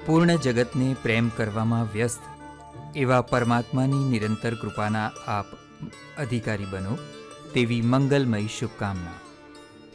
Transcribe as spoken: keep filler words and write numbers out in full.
પૂર્ણ જગતને પ્રેમ કરવામાં વ્યસ્ત એવા પરમાત્માની નિરંતર કૃપાના આપ અધિકારી બનો તેવી મંગલમય શુભકામના.